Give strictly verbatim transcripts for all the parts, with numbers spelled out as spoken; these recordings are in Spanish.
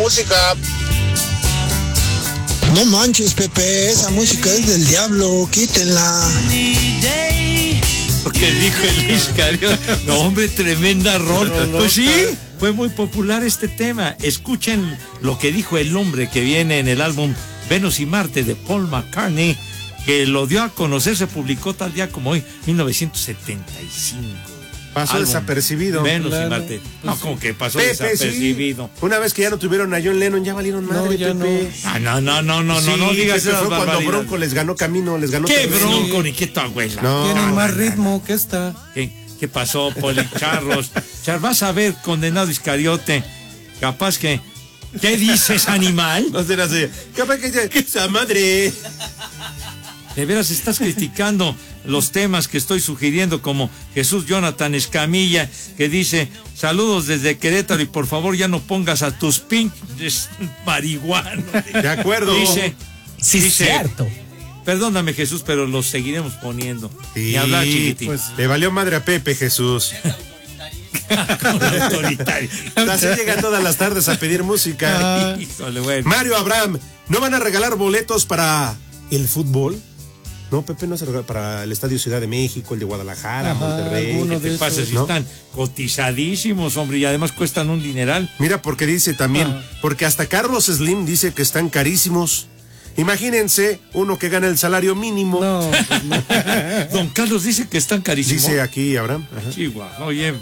música. No manches, Pepe, esa música es del diablo, quítenla. Porque dijo el Iscario, no hombre, tremenda rol. No, no, pues sí, fue muy popular este tema. Escuchen lo que dijo el hombre que viene en el álbum Venus y Marte de Paul McCartney, que lo dio a conocer, se publicó tal día como hoy, mil novecientos setenta y cinco. Pasó álbum desapercibido. Venus claro. y Marte. No, como que pasó Pepe, desapercibido. Sí. Una vez que ya no tuvieron a John Lennon, ya valieron madre, no, ya Pepe. No. Ah, no, no, no, no, sí, no, no digas eso. Fue cuando Bronco les ganó camino, les ganó ¿Qué terreno? Bronco ni qué tu abuela? No, tienen más ritmo que esta. ¿Qué, qué pasó, Poli? Charros. Char, vas a ver, condenado Iscariote. Capaz que. ¿Qué dices, animal? No será así. Capaz que esa madre. De veras estás criticando los temas que estoy sugiriendo, como Jesús Jonathan Escamilla, que dice: saludos desde Querétaro y por favor ya no pongas a tus pinches marihuanos. De acuerdo. Dice, sí, dice, cierto. Perdóname, Jesús, pero los seguiremos poniendo. Sí, Ni hablar, chiquitín. Pues, le valió madre a Pepe, Jesús. Autoritario. Así llega todas las tardes a pedir música. Ah, híjole, bueno. Mario Abraham, ¿no van a regalar boletos para el fútbol? No, Pepe, no se regala para el Estadio Ciudad de México, el de Guadalajara, ajá, Monterrey. ¿Qué te pasa si ¿no? están cotizadísimos, hombre, y además cuestan un dineral? Mira, porque dice también, ah. porque hasta Carlos Slim dice que están carísimos. Imagínense uno que gana el salario mínimo. No, pues no. Don Carlos dice que están carísimos. Dice aquí, Abraham. Ajá. Chihuahua, oye.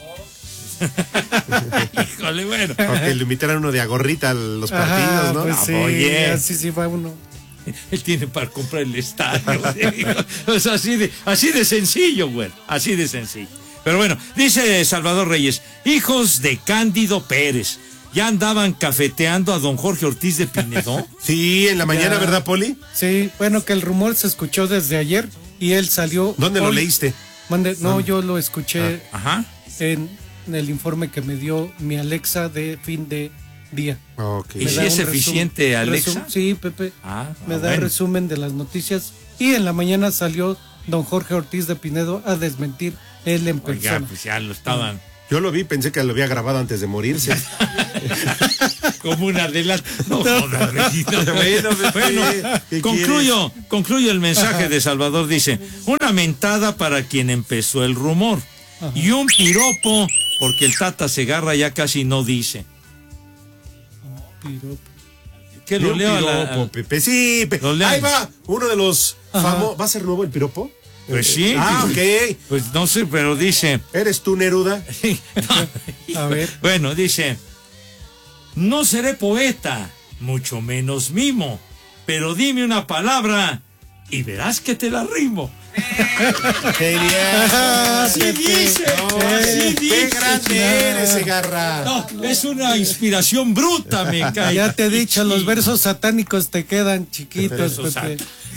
Híjole, bueno. Porque le invitaran uno de a gorrita a los partidos, ajá, ¿no? Pues no sí, oye. así sí va uno. Él tiene para comprar el estadio. O sea, así de, así de sencillo, güey. Así de sencillo. Pero bueno, dice Salvador Reyes, hijos de Cándido Pérez, ¿ya andaban cafeteando a don Jorge Ortiz de Pinedo? Sí, en la mañana, ya. ¿Verdad, Poli? Sí, bueno, que el rumor se escuchó desde ayer y él salió. ¿Dónde hoy. lo leíste? Mande, no, ah. yo lo escuché ah. Ajá. en, en el informe que me dio mi Alexa de fin de día. Okay. ¿Y si es eficiente, Alexa? Sí, Pepe. Ah, me ah, da bueno. resumen de las noticias y en la mañana salió don Jorge Ortiz de Pinedo a desmentir él en persona. Oiga, pues ya lo estaban. Yo lo vi, pensé que lo había grabado antes de morirse. Como una de las. No, no, no, no. Bueno, bueno concluyo, concluyo el mensaje de Salvador. Dice: una mentada para quien empezó el rumor. Ajá. Y un piropo porque el Tata Segarra ya casi no dice. Piropo. Que lo leo piropo, a la, a... Pepe. Sí, Pepe. Ahí va, uno de los famosos. ¿Va a ser nuevo el piropo? Pues sí. Ah, ok. Pues no sé, pero dice. ¿Eres tú, Neruda? No. A ver. Bueno, dice: no seré poeta, mucho menos mimo, pero dime una palabra y verás que te la rimo. Genial. Así dice, no, así dice. Qué grande eres, Segarra. No, es una inspiración bruta, me cae. Ya te he dicho, los versos satánicos te quedan chiquitos, Pepe.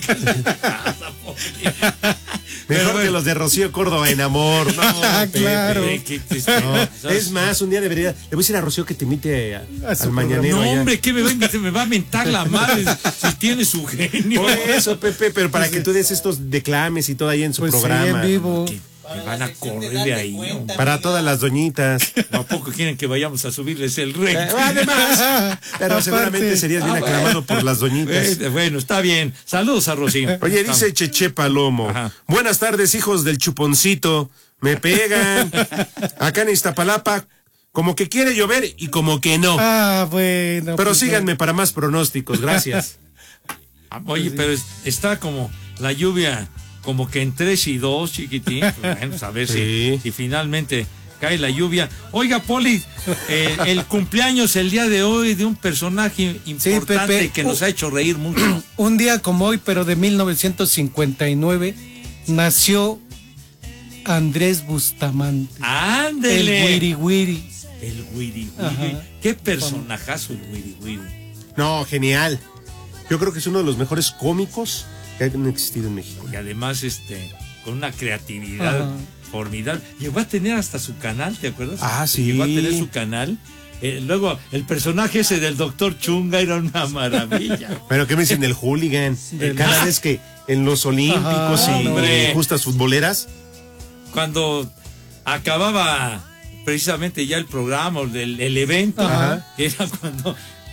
Mejor bueno. que los de Rocío Córdoba en amor. No, claro. Pepe, ¿qué, qué, no, es más, un día debería. Le voy a decir a Rocío que te imite a, a al mañanero. No, allá. hombre, que me va, me va a mentar la madre si tiene su genio. Por eso, Pepe, pero para que tú des estos declames y todo ahí en su pues programa. Sí, en vivo. Me van a correr de ahí. ¿No? Para todas las doñitas. ¿A poco quieren que vayamos a subirles el rey? Eh, además, pero aparte, seguramente serías bien ah, aclamado bueno. por las doñitas. Eh, bueno, está bien. Saludos a Rocío. Oye, dice Cheche Palomo. Ajá. Buenas tardes, hijos del chuponcito. Me pegan. Acá en Iztapalapa, como que quiere llover y como que no. Ah, bueno. Pero pues síganme no. para más pronósticos. Gracias. Oye, pero está como la lluvia. Como que en tres y dos, chiquitín. Bueno, a ver sí. si, si finalmente cae la lluvia. Oiga, Poli, eh, el cumpleaños el día de hoy de un personaje importante sí, Pepe, que nos uh, ha hecho reír mucho. Un día como hoy, pero de mil novecientos cincuenta y nueve, nació Andrés Bustamante. ¡Ándele! El Wiri Wiri. El Wiri Wiri. Qué personajazo el Wiri Wiri. No, genial. Yo creo que es uno de los mejores cómicos que han existido en México. Y además, este, con una creatividad Ajá. formidable. Llegó a tener hasta su canal, ¿te acuerdas? Ah, sí. Llegó a tener su canal. Eh, luego, el personaje ese del doctor Chunga era una maravilla. Pero ¿qué me dicen del hooligan? Cada vez que en los olímpicos Ajá, y hombre. justas futboleras. Cuando acababa precisamente ya el programa, el, el evento, Ajá. que era cuando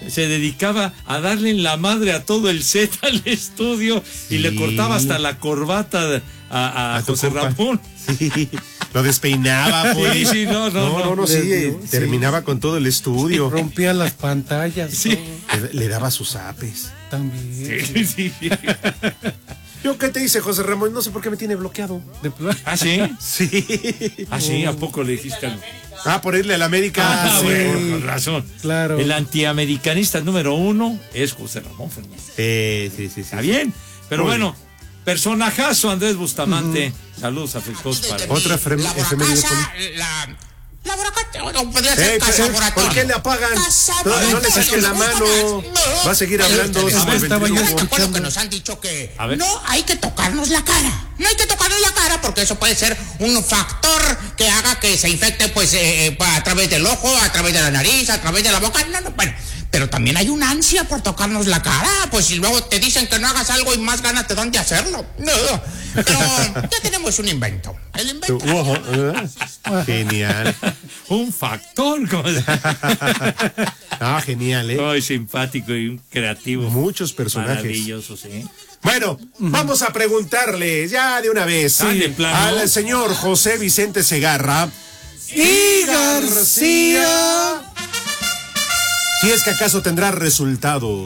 se dedicaba a darle en la madre a todo el set al estudio sí. y le cortaba hasta la corbata a, a, a José Ramón. Sí. Lo despeinaba, pues. Sí, sí, no, no, no, no, no, no sí, sí, terminaba con todo el estudio. Sí, rompía las pantallas. Sí. Le, le daba sus apes. También. Sí, sí. ¿Yo qué te hice, José Ramón? No sé por qué me tiene bloqueado. ¿Ah, sí? Sí. ¿Ah, sí? ¿A poco le dijiste algo? Ah, por irle a la América. Ah, sí. bueno, con razón. Claro. El antiamericanista número uno es José Ramón Fernández. Sí, sí, sí. sí Está bien. Pero Muy bueno, personajazo Andrés Bustamante. Uh-huh. Saludos afectuosos para otra efeméride. La... Laboratorio, podría ser hey, casa ¿por qué le apagan? No, no le saquen la mano. Va a seguir hablando. Estaba yo escuchando que nos han dicho que no hay que tocarnos la cara. No hay que tocarnos la cara porque eso puede ser un factor que haga que se infecte pues eh, a través del ojo, a través de la nariz, a través de la boca. No, no, bueno. Pero también hay una ansia por tocarnos la cara, pues si luego te dicen que no hagas algo y más ganas te dan de hacerlo. No, pero ya tenemos un invento. El invento. Uh, genial. Un factor. ¿Cómo se... Ah, genial, ¿eh? Muy simpático y un creativo. Muchos personajes. Maravilloso, sí. Bueno, uh-huh. vamos a preguntarle ya de una vez sí, de plano. al señor José Vicente Segarra y García. Si es que acaso tendrá resultados.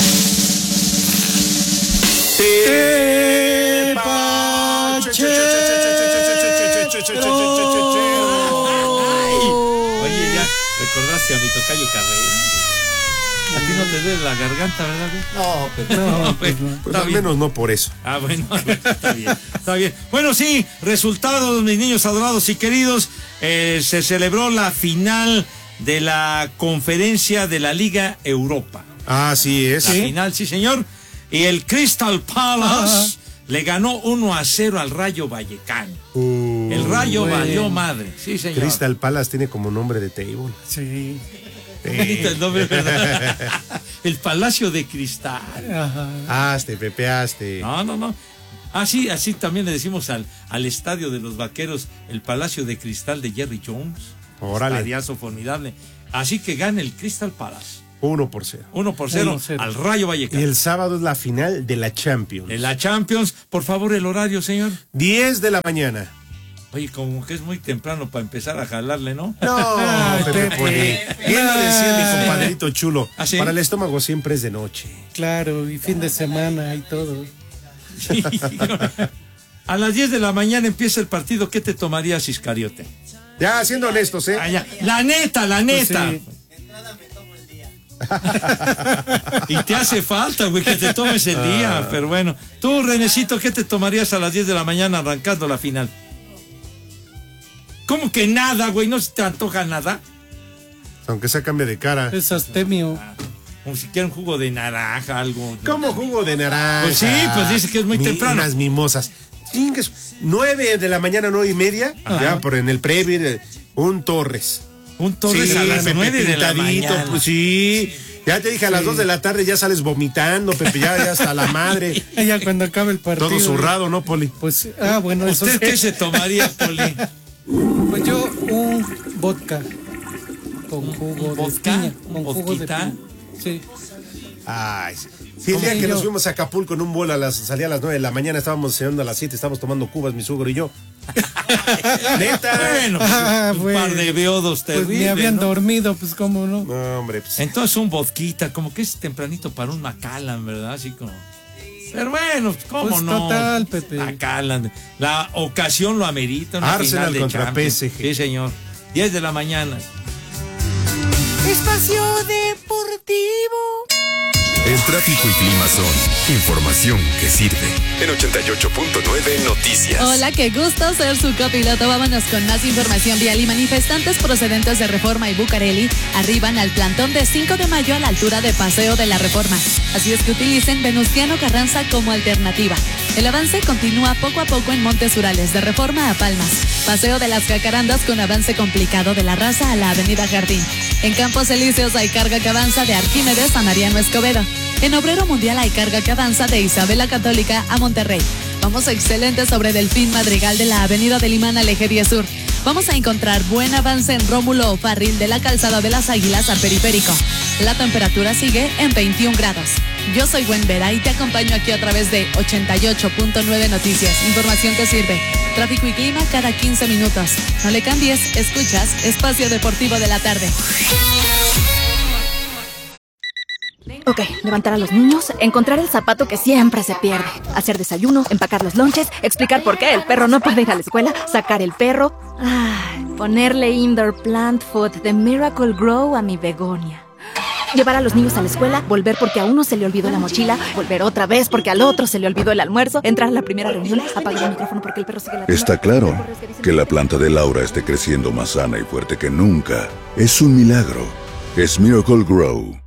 Oye, ya recordaste a mi tocayo Carrera. A ti no te duele la garganta, ¿verdad? No, pero no, no, pues, pues al menos no por eso. Ah, bueno, está bien, está bien. Bueno, sí, resultados, mis niños adorados y queridos. Eh, se celebró la final de la conferencia de la Liga Europa. Ah, sí es. La ¿sí? final, sí, señor. Y el Crystal Palace ah. le ganó uno a cero al Rayo Vallecano. Uh, el Rayo bueno. valió madre. Sí, señor. Crystal Palace tiene como nombre de table. Sí. Sí. El, nombre, ¿verdad? El Palacio de Cristal. Ajá. Hazte, pepeaste. No, no, no. Así, así también le decimos al, al estadio de los Vaqueros, el Palacio de Cristal de Jerry Jones. Órale. Estadiazo formidable. Así que gana el Crystal Palace. Uno por cero. Uno por cero, Uno cero al Rayo Vallecano. Y el sábado es la final de la Champions. De la Champions. Por favor, el horario, señor. diez de la mañana. Oye, como que es muy temprano para empezar a jalarle, ¿no? No, Pepe, Pepe. Bien lo decía mi compadrito chulo. ¿Ah, sí? Para el estómago siempre es de noche. Claro, y fin de semana y todo. Sí. A las diez de la mañana empieza el partido. ¿Qué te tomarías, Iscariote? Ya, siendo honestos, ¿eh? Ah, ya. La neta, la neta. Pues sí. Entrada me tomo el día. Y te hace falta, güey, que te tomes el día. Ah. Pero bueno. Tú, Renecito, ¿qué te tomarías a las diez de la mañana arrancando la final? ¿Cómo que nada, güey? ¿No se te antoja nada? Aunque sea cambie de cara. Es astemio. Ah, como si quiera un jugo de naranja, algo. ¿Cómo jugo de naranja? Pues sí, pues dice que es muy Mi, temprano. Unas mimosas. Nueve de la mañana, nueve y media. Ajá. Ya por en el previo, un Torres. Un Torres sí, a las nueve de la mañana. Pues sí. Ya te dije, a las dos sí. de la tarde ya sales vomitando, Pepe, ya, ya hasta la madre. Ya cuando acabe el partido. Todo zurrado, ¿no, Poli? Pues, ah, bueno. ¿Usted eso qué sí. se tomaría, Poli? Pues yo un vodka con jugo ¿Un de vodka? piña. Con ¿Un jugo de vodquita? piña. Sí. Ay, sí. Sí, el día que yo? nos fuimos a Acapulco en un vuelo, a las, salía a las nueve de la mañana, estábamos cenando a las siete, estábamos tomando cubas, mi suegro y yo. Neta. Bueno, pues, ah, un pues, par de beodos terribles. Pues me habían ¿no? dormido, pues cómo no. No, hombre. Pues. Entonces un vodquita, como que es tempranito para un Macallan, ¿verdad? Así como... Pero bueno, ¿cómo pues no? Total, Pepe. Macallan. La ocasión lo amerita. Una Arsenal final de contra Champions. P S G. Sí, señor. diez de la mañana. Espacio Deportivo. El tráfico y clima son información que sirve. En ochenta y ocho punto nueve Noticias. Hola, qué gusto ser su copiloto. Vámonos con más información vial. Y manifestantes procedentes de Reforma y Bucareli arriban al plantón de cinco de mayo a la altura de Paseo de la Reforma. Así es que utilicen Venustiano Carranza como alternativa. El avance continúa poco a poco en Montes Urales, de Reforma a Palmas. Paseo de las Jacarandas con avance complicado de la Raza a la Avenida Jardín. En Campos Elíseos hay carga que avanza de Arquímedes a Mariano Escobedo. En Obrero Mundial hay carga que avanza de Isabel la Católica a Monterrey. Vamos excelente sobre Delfín Madrigal de la Avenida del Imán al Eje diez Sur. Vamos a encontrar buen avance en Rómulo O'Farrill de la Calzada de las Águilas a Periférico. La temperatura sigue en veintiún grados. Yo soy Gwen Vera y te acompaño aquí a través de ochenta y ocho punto nueve Noticias. Información que sirve. Tráfico y clima cada quince minutos. No le cambies, escuchas Espacio Deportivo de la Tarde. Ok, levantar a los niños, encontrar el zapato que siempre se pierde, hacer desayuno, empacar los lonches, explicar por qué el perro no puede ir a la escuela, sacar el perro, ay, ponerle indoor plant food de Miracle Grow a mi begonia. Llevar a los niños a la escuela, volver porque a uno se le olvidó la mochila, volver otra vez porque al otro se le olvidó el almuerzo, entrar a la primera reunión, apagar el micrófono porque el perro sigue la... Está claro que la planta de Laura esté creciendo más sana y fuerte que nunca. Es un milagro. Es Miracle Grow.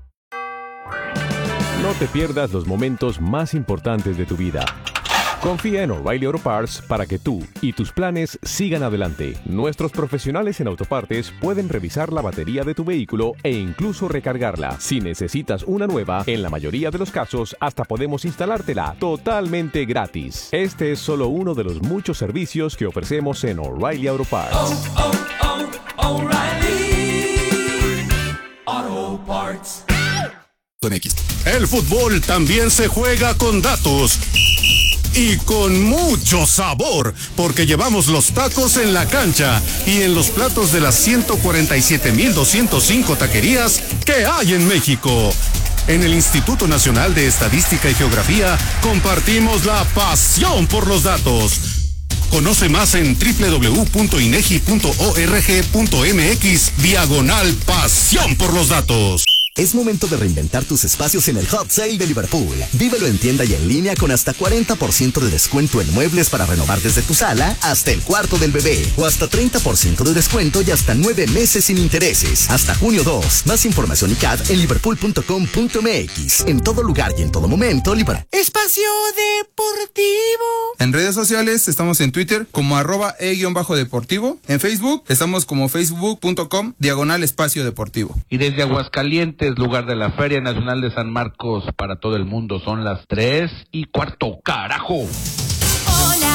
No te pierdas los momentos más importantes de tu vida. Confía en O'Reilly Auto Parts para que tú y tus planes sigan adelante. Nuestros profesionales en autopartes pueden revisar la batería de tu vehículo e incluso recargarla. Si necesitas una nueva, en la mayoría de los casos hasta podemos instalártela totalmente gratis. Este es solo uno de los muchos servicios que ofrecemos en O'Reilly Auto Parts. Oh, oh, oh, O'Reilly Auto Parts. El fútbol también se juega con datos y con mucho sabor, porque llevamos los tacos en la cancha y en los platos de las ciento cuarenta y siete mil doscientos cinco taquerías que hay en México. En el Instituto Nacional de Estadística y Geografía compartimos la pasión por los datos. Conoce más en doble u doble u doble u punto inegi punto org punto mx diagonal pasión por los datos. Es momento de reinventar tus espacios en el Hot Sale de Liverpool. Vívelo en tienda y en línea con hasta cuarenta por ciento de descuento en muebles para renovar desde tu sala hasta el cuarto del bebé. O hasta treinta por ciento de descuento y hasta nueve meses sin intereses. Hasta junio dos. Más información y C A D en liverpool punto com punto mx. En todo lugar y en todo momento, Liverpool. Espacio Deportivo. En redes sociales estamos en Twitter como arroba e-deportivo. En Facebook estamos como facebook punto com diagonal espacio deportivo. Y desde Aguascalientes, lugar de la Feria Nacional de San Marcos para todo el mundo, son las tres y cuarto, carajo. Hola,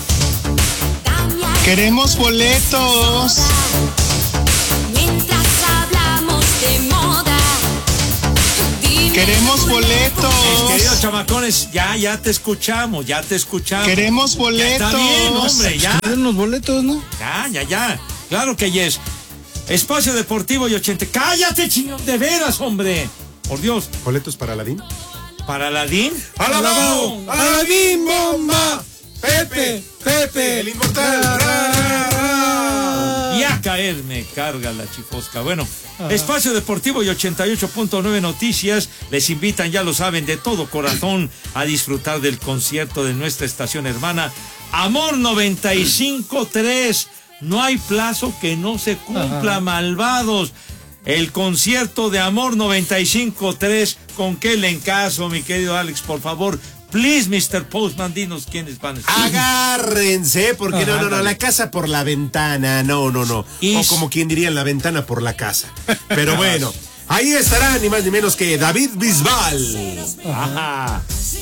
queremos boletos. Mientras hablamos de moda, queremos boletos. Mis queridos chamacones, ya, ya te escuchamos, ya te escuchamos. Queremos boletos. Ya está bien, hombre, ya. Quieren los boletos, ¿no? Ya, ya, ya. Claro que yes. Espacio Deportivo y ochenta. ¡Cállate, chingón! ¡De veras, hombre! Por Dios. ¿Boletos para Aladín? ¿Para Aladín? ¡Alabao! ¡Aladín, bomba! ¡Pepe! ¡Pepe! ¡El inmortal! Ra, ra, ra. Y a caer me carga la chifosca. Bueno, ajá. Espacio Deportivo y ochenta y ocho punto nueve Noticias les invitan, ya lo saben, de todo corazón a disfrutar del concierto de nuestra estación hermana Amor noventa y cinco punto tres. No hay plazo que no se cumpla, ajá. Malvados. El concierto de Amor noventa y cinco punto tres. ¿Con qué le encaso, mi querido Alex? Por favor, please, mister Postman, dinos quiénes van a estar. Agárrense, porque ajá, no, no, no, la casa por la ventana, no, no, no. Y... O como quien diría, la ventana por la casa. Pero bueno, ahí estará ni más ni menos que David Bisbal. Ajá.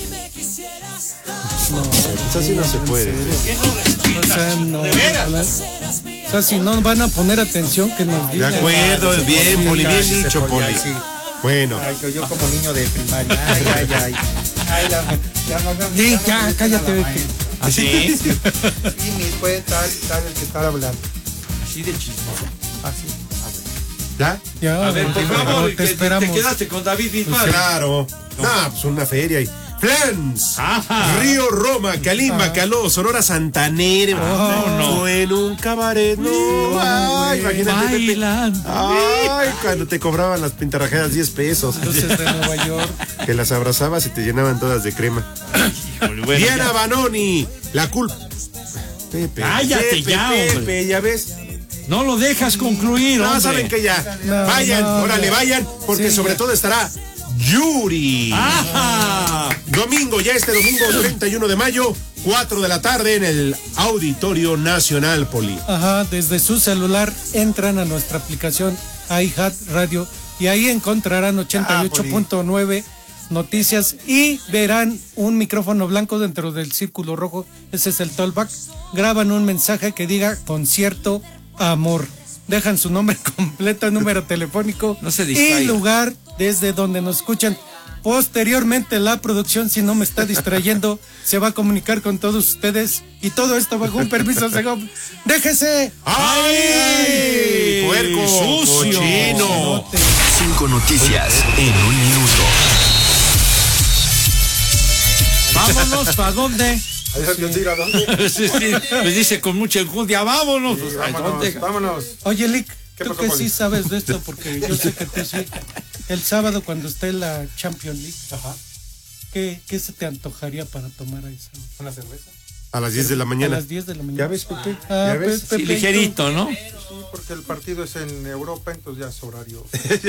No, pues así no se puede. O sea, no, ¿de veras? O sea, si no van a poner atención, que nos digan. De acuerdo, bien, Poli, bien dicho, Poli. Bueno. Ay, yo como niño de primaria. Ay, ay, ay. Ay, la, ya, no, no, sí, ya, ya, cállate, Becky. ¿Así? Sí, mi puede tal, tal el que está hablando. Así de chismoso. Así. ¿Ya? Ya. A ver, por favor, te que esperamos. Te quedaste con David Bisbal. Pues claro. No, nah, pues una feria y... Flans, ajá. Río Roma, Calima, Caló, Sonora Santanera. Oh, no. Fue en un cabaret. No, ay, imagínate. Bailan. Ay, cuando te cobraban las pintarrajeras diez pesos. Entonces de Nueva York. Que las abrazabas y te llenaban todas de crema. Híjole, bueno, Diana ya. Banoni, la culpa. Pepe. Cállate Pepe, ya, Pepe, hombre. ya ves. No lo dejas concluir, no, hombre. saben que ya. No, vayan, no, órale, no. vayan, porque sí, sobre ya. todo estará Yuri. Ajá. Domingo, ya este domingo treinta y uno de mayo, cuatro de la tarde en el Auditorio Nacional, Poli. Ajá, desde su celular entran a nuestra aplicación iHeart Radio y ahí encontrarán ochenta y ocho punto nueve ah, Noticias y verán un micrófono blanco dentro del círculo rojo. Ese es el tollback. Graban un mensaje que diga concierto amor. Dejan su nombre completo, número telefónico no se y lugar desde donde nos escuchan. Posteriormente la producción, si no me está distrayendo, se va a comunicar con todos ustedes y todo esto bajo un permiso. ¡Déjese! ¡Ay! ¡Ay! ¡Puerco! ¡Sucio! ¡Cochino! Cinco noticias en un minuto. Vámonos, ¿a dónde? Sí. ¿A dónde? Sí, sí, me dice con mucha enjundia, vámonos. Sí, Pues, vámonos, ¿dónde? vámonos. Oye, Lick, tú pasó, que Poli? sí sabes de esto, porque yo sé que tú sí. El sábado cuando esté la Champions League, Ajá. ¿qué, ¿qué se te antojaría para tomar ahí? ¿Una cerveza? A las diez de la A mañana. las diez de la mañana. ¿Ya ves, Pepe? Ah, ¿Ya ves? Pepe, Sí, ligerito, ¿no? Sí, porque el partido es en Europa, entonces ya es horario.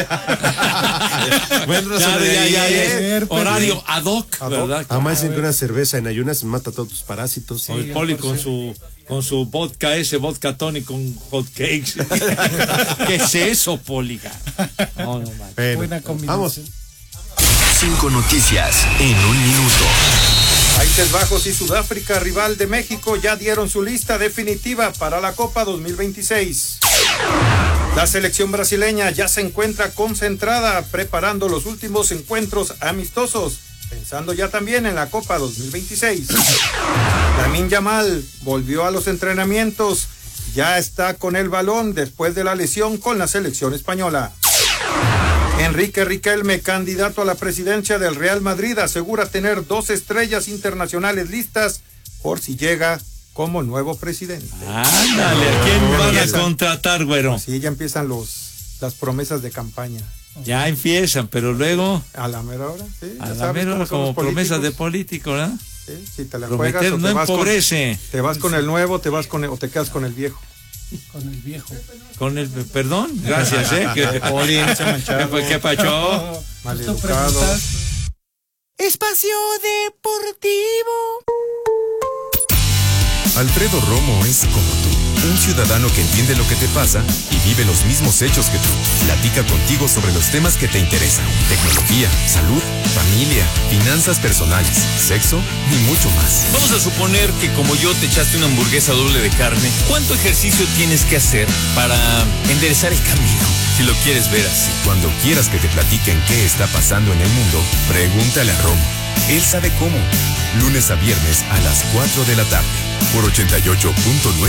Bueno, Claro, ya, ya, ya, Ayer, es horario ad hoc, Ad hoc. ¿verdad? Además dicen que una cerveza en ayunas mata todos tus parásitos. O el Poli con su con su vodka ese, vodka tonic con hot cakes. ¿Qué es eso, Poli? No, no, man. Bueno, Buena combinación. vamos. Cinco noticias en un minuto. Países Bajos y Sudáfrica, rival de México, ya dieron su lista definitiva para la Copa dos mil veintiséis. La selección brasileña ya se encuentra concentrada preparando los últimos encuentros amistosos, pensando ya también en la Copa dos mil veintiséis. Lamine Yamal volvió a los entrenamientos, ya está con el balón después de la lesión con la selección española. Enrique Riquelme, candidato a la presidencia del Real Madrid, asegura tener dos estrellas internacionales listas por si llega como nuevo presidente. Ándale, ¿a quién van a contratar, güero? Sí, ya empiezan los las promesas de campaña. Ya empiezan, pero luego A la mera hora, sí. a ya la sabes mera cómo hora son como los promesas de políticos. político, ¿verdad? Sí, si te la Prometer juegas o no te vas, con, empobrece. te vas con el nuevo, te vas con el- o te quedas con el viejo. Con el viejo. Con el perdón, gracias, ¿eh? Que, Poli, no se ha manchado. ¿Qué, qué pacho? Maleducado. Espacio Deportivo. Alfredo Romo es como tú, un ciudadano que entiende lo que te pasa y vive los mismos hechos que tú. Platica contigo sobre los temas que te interesan: tecnología, salud, familia, finanzas personales, sexo y mucho más. Vamos a suponer que como yo te echaste una hamburguesa doble de carne, ¿cuánto ejercicio tienes que hacer para enderezar el camino? Si lo quieres ver así. Cuando quieras que te platiquen qué está pasando en el mundo, pregúntale a Romo. Él sabe cómo. Lunes a viernes a las cuatro de la tarde por ochenta y ocho punto nueve.